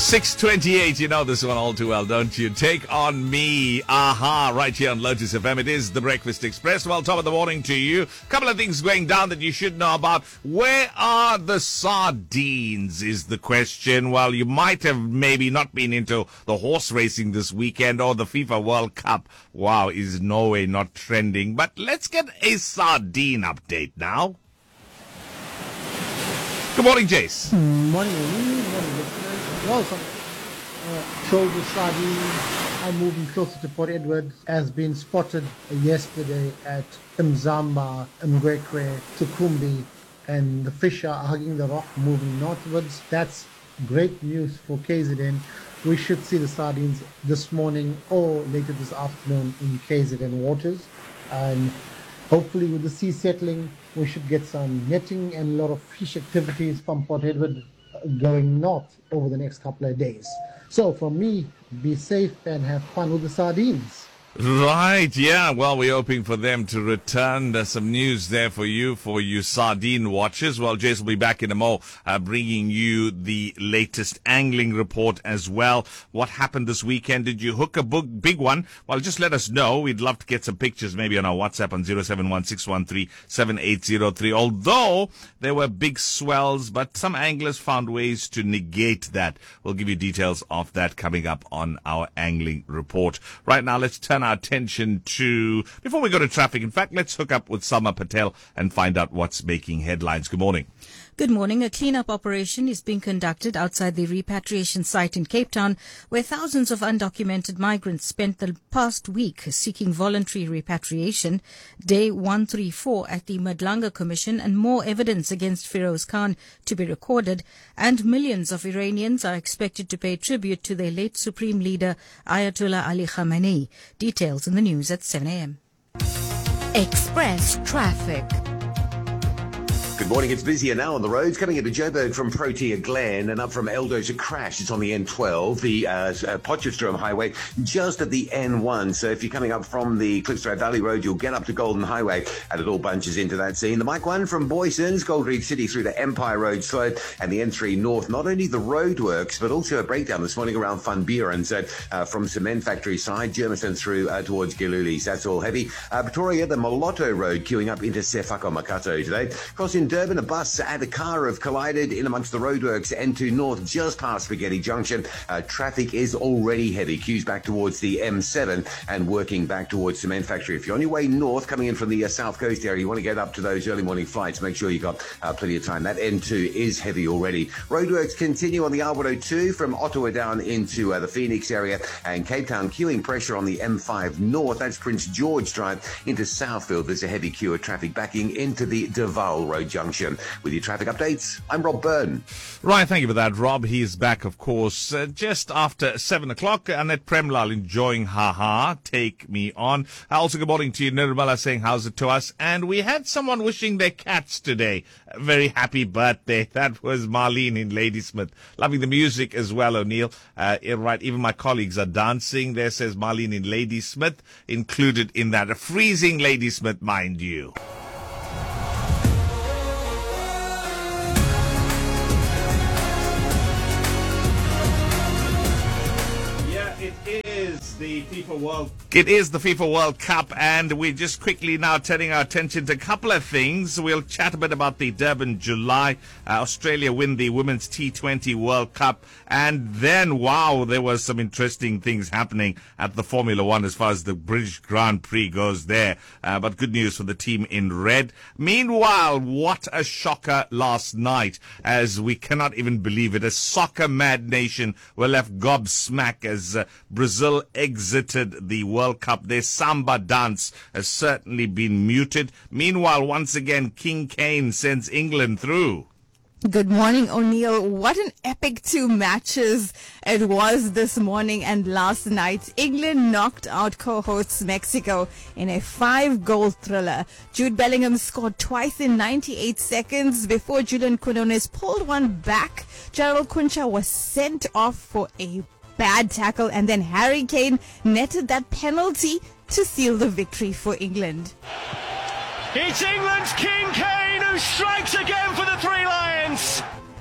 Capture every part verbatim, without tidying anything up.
six twenty-eight, you know this one all too well, don't you? Take on me, aha, right here on Lotus F M. It is the Breakfast Express. Well, top of the morning to you. Couple of things going down that you should know about. Where are the sardines is the question. Well, you might have maybe not been into the horse racing this weekend or the FIFA World Cup. Wow, is Norway not trending? But let's get a sardine update now. Good morning, Jace. Morning, morning, listeners. Well, some uh, shoulder sardines are moving closer to Port Edward, has been spotted yesterday at Mzamba, Mgwekwe, Tukumbi, and the fish are hugging the rock, moving northwards. That's great news for K Z N. We should see the sardines this morning or later this afternoon in K Z N waters. And hopefully with the sea settling, we should get some netting and a lot of fish activities from Port Edward going north over the next couple of days. So from me, be safe and have fun with the sardines. Right, yeah. Well, we're hoping for them to return. There's some news there for you, for you sardine watchers. Well, Jason will be back in a mo, uh, bringing you the latest angling report as well. What happened this weekend? Did you hook a big, big one? Well, just let us know. We'd love to get some pictures, maybe on our WhatsApp on zero seven one six one three seven eight zero three. Although there were big swells, but some anglers found ways to negate that. We'll give you details of that coming up on our angling report. Right now, let's turn our attention to, before we go to traffic, in fact, let's hook up with Sama Patel and find out what's making headlines. Good morning. Good morning. A cleanup operation is being conducted outside the repatriation site in Cape Town, where thousands of undocumented migrants spent the past week seeking voluntary repatriation. Day one thirty-four at the Madlanga Commission, and more evidence against Feroz Khan to be recorded, and millions of Iranians are expected to pay tribute to their late Supreme Leader Ayatollah Ali Khamenei. Details in the news at seven a.m. Express Traffic. Good morning. It's busier now on the roads. Coming into Joburg from Protea Glen and up from Eldo to Crash. It's on the N twelve, the uh, uh, Potchefstroom Highway, just at the N one. So if you're coming up from the Klipstraat Valley Road, you'll get up to Golden Highway, and it all bunches into that scene. The Mike one from Boyson's, Gold Reef City through to Empire Road slow, and the N three North. Not only the roadworks, but also a breakdown this morning around Van Buren. So uh, from Cement Factory side, Germiston through uh, towards Gilulis. That's all heavy. Uh, Pretoria, the Molotto Road queuing up into Sefako Makato today. Crossing Durban, a bus and a car have collided in amongst the roadworks. N two North just past Spaghetti Junction. Uh, traffic is already heavy. Queues back towards the M seven and working back towards Cement Factory. If you're on your way north, coming in from the uh, South Coast area, you want to get up to those early morning flights, make sure you've got uh, plenty of time. That N two is heavy already. Roadworks continue on the R one oh two from Ottawa down into uh, the Phoenix area, and Cape Town queuing pressure on the M five North. That's Prince George Drive into Southfield. There's a heavy queue of traffic backing into the Duval Road Junction. With your traffic updates, I'm Rob Byrne. Right, thank you for that, Rob. He's back, of course, uh, just after seven o'clock. Annette Premlal enjoying Ha Ha, Take Me On. Also, good morning to you, Nirmala, saying how's it to us. And we had someone wishing their cats today a very happy birthday. That was Marlene in Ladysmith. Loving the music as well, O'Neill. Uh, right, even my colleagues are dancing. There says Marlene in Ladysmith, included in that. A freezing Ladysmith, mind you. The FIFA World. It is the FIFA World Cup, and we're just quickly now turning our attention to a couple of things. We'll chat a bit about the Durban July. Uh, Australia win the Women's T twenty World Cup, and then, wow, there was some interesting things happening at the Formula One as far as the British Grand Prix goes there. Uh, but good news for the team in red. Meanwhile, what a shocker last night, as we cannot even believe it. A soccer mad nation were left gobsmacked as uh, Brazil exited the World Cup. Their samba dance has certainly been muted. Meanwhile, once again, King Kane sends England through. Good morning, O'Neill. What an epic two matches it was this morning and last night. England knocked out co-hosts Mexico in a five-goal thriller. Jude Bellingham scored twice in ninety-eight seconds before Julian Quinones pulled one back. Gerald Kuncha was sent off for a bad tackle, and then Harry Kane netted that penalty to seal the victory for England. It's England's King Kane who strikes again for the Three Lions.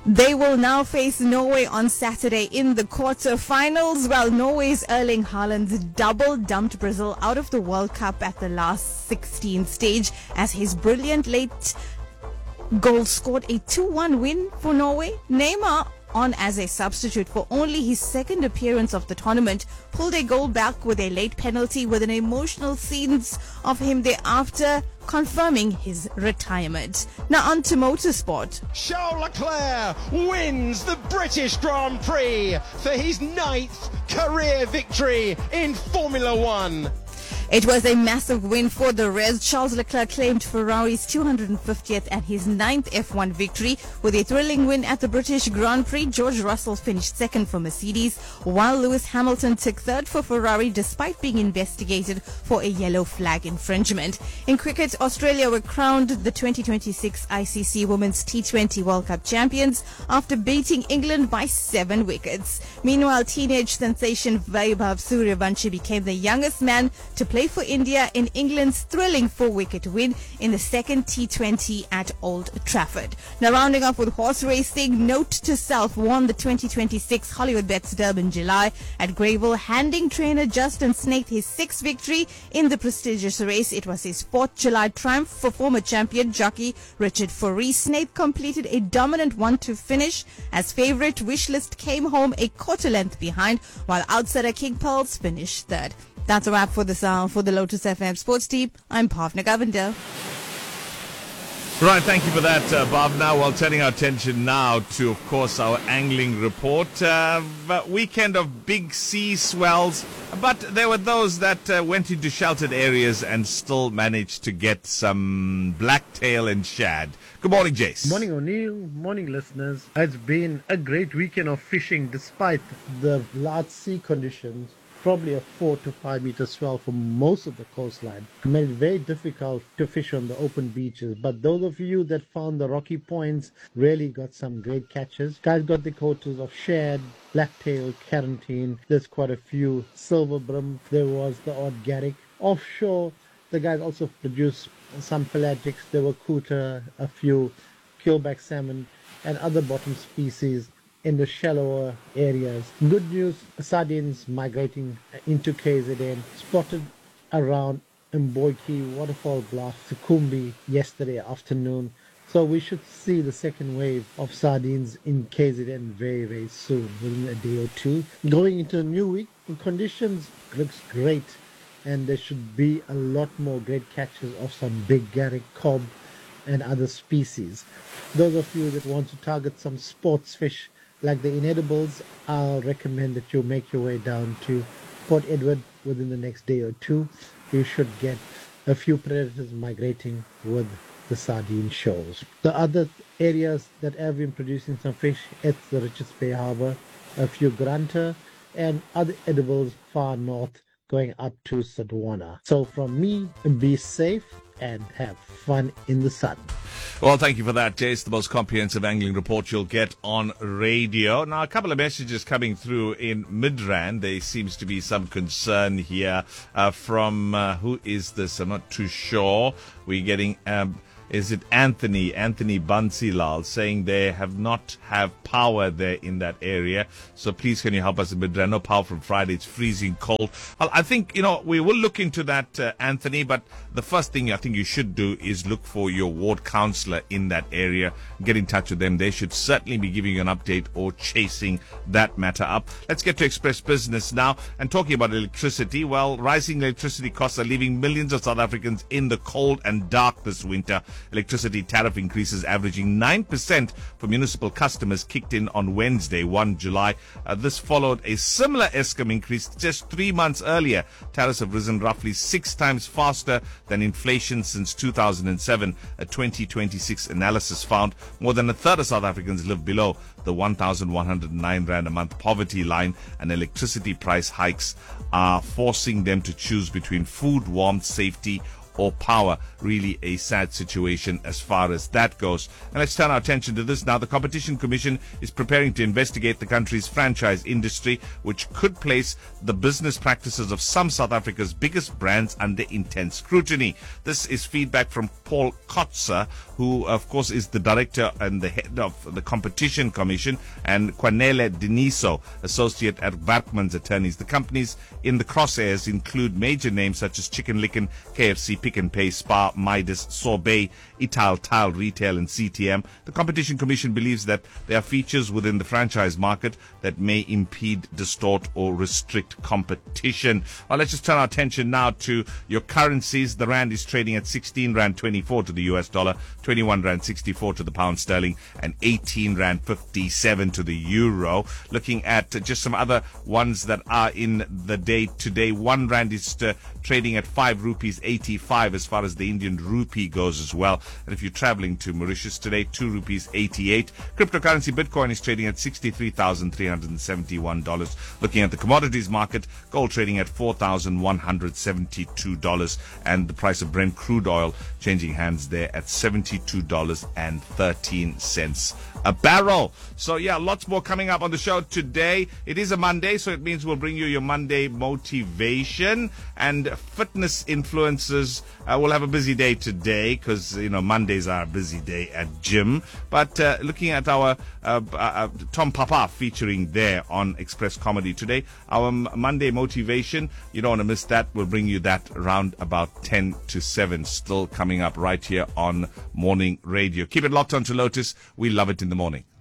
They will now face Norway on Saturday in the quarter-finals, while Norway's Erling Haaland double-dumped Brazil out of the World Cup at the last sixteen stage as his brilliant late goal scored a two one win for Norway. Neymar, on as a substitute for only his second appearance of the tournament, pulled a goal back with a late penalty, with an emotional scenes of him thereafter confirming his retirement. Now on to motorsport. Charles Leclerc wins the British Grand Prix for his ninth career victory in Formula One. It was a massive win for the Reds. Charles Leclerc claimed Ferrari's two hundred fiftieth and his ninth F one victory with a thrilling win at the British Grand Prix. George Russell finished second for Mercedes, while Lewis Hamilton took third for Ferrari despite being investigated for a yellow flag infringement. In cricket, Australia were crowned the twenty twenty-six I C C Women's T twenty World Cup champions after beating England by seven wickets. Meanwhile, teenage sensation Vaibhav Suryavanshi became the youngest man to play for India in England's thrilling four-wicket win in the second T twenty at Old Trafford. Now rounding off with horse racing, Note to Self won the twenty twenty-six Hollywood Bets Derby in July at Greyville, handing trainer Justin Snaith his sixth victory in the prestigious race. It was his fourth July triumph for former champion jockey Richard Forree. Snaith completed a dominant one two finish as favourite Wishlist came home a quarter length behind, while outsider King Pearls finished third. That's a wrap for the uh, for the Lotus F M Sports Team. I'm Bhavna Govender. Right, thank you for that, uh, Bob. Now, well, turning our attention now to, of course, our angling report. Uh, weekend of big sea swells, but there were those that uh, went into sheltered areas and still managed to get some blacktail and shad. Good morning, Jace. Morning, O'Neill. Morning, listeners. It's been a great weekend of fishing despite the large sea conditions. Probably a four to five meter swell for most of the coastline. Made it very difficult to fish on the open beaches. But those of you that found the rocky points really got some great catches. Guys got the quotas of shad, blacktail, carantine. There's quite a few silver brim. There was the odd garrick. Offshore, the guys also produced some pelagics. There were cooter, a few keelback salmon, and other bottom species in the shallower areas. Good news, sardines migrating into K Z N, spotted around Mboiki Waterfall Bluff, Sukhumbi yesterday afternoon. So we should see the second wave of sardines in K Z N very, very soon, within a day or two. Going into a new week, the conditions looks great, and there should be a lot more great catches of some big garrick, cob, and other species. Those of you that want to target some sports fish like the inedibles, I'll recommend that you make your way down to Port Edward within the next day or two. You should get a few predators migrating with the sardine shoals. The other areas that have been producing some fish, it's the Richards Bay Harbour, a few grunter, and other edibles far north going up to Sadwana. So from me, be safe and have fun in the sun. Well, thank you for that, Jace. The most comprehensive angling report you'll get on radio. Now, a couple of messages coming through in Midrand. There seems to be some concern here uh, from, uh, who is this? I'm not too sure. We're getting... Um, Is it Anthony, Anthony Bansilal, saying they have not have power there in that area. So please, can you help us in Midrand? No power from Friday. It's freezing cold. Well, I think, you know, we will look into that, uh, Anthony, but the first thing I think you should do is look for your ward councillor in that area. Get in touch with them. They should certainly be giving you an update or chasing that matter up. Let's get to Express Business now. And talking about electricity, well, rising electricity costs are leaving millions of South Africans in the cold and dark this winter. Electricity tariff increases averaging nine percent for municipal customers kicked in on Wednesday, the first of July. Uh, this followed a similar Eskom increase just three months earlier. Tariffs have risen roughly six times faster than inflation since two thousand seven. A twenty twenty-six analysis found more than a third of South Africans live below the one thousand one hundred nine rand a month poverty line, and electricity price hikes are forcing them to choose between food, warmth, safety, or power. Really a sad situation as far as that goes. And let's turn our attention to this now. The Competition Commission is preparing to investigate the country's franchise industry, which could place the business practices of some South Africa's biggest brands under intense scrutiny. This is feedback from Paul Kotzer, who of course is the director and the head of the Competition Commission, and Kwanele Deniso, associate at Werkman's Attorneys. The companies in the crosshairs include major names such as Chicken Licken, K F C, Pick and Pay, Spar, Midas, Sorbet, Ital, Tile Retail and C T M. The Competition Commission believes that there are features within the franchise market that may impede, distort or restrict competition. Well, let's just turn our attention now to your currencies. The rand is trading at sixteen rand twenty-four to the U S dollar, twenty-one rand sixty-four to the pound sterling, and eighteen rand fifty-seven to the euro. Looking at just some other ones that are in the day today, one rand is uh, trading at five rupees eighty-five as far as the Indian rupee goes as well. And if you're traveling to Mauritius today, two rupees eighty-eight. Cryptocurrency Bitcoin is trading at sixty-three thousand three hundred seventy-one dollars. Looking at the commodities market, gold trading at four thousand one hundred seventy-two dollars, and the price of Brent crude oil changing hands there at seventy-two dollars and thirteen cents a barrel. So yeah, lots more coming up on the show today. It is a Monday, so it means we'll bring you your Monday motivation and fitness influencers. Uh, we'll have a busy day today because, you know, Mondays are a busy day at gym. But uh, looking at our uh, uh, Tom Papa featuring there on Express Comedy today, our Monday motivation, you don't want to miss that. We'll bring you that around about ten to seven, still coming up right here on Morning Radio. Keep it locked on to Lotus. We love it in the morning.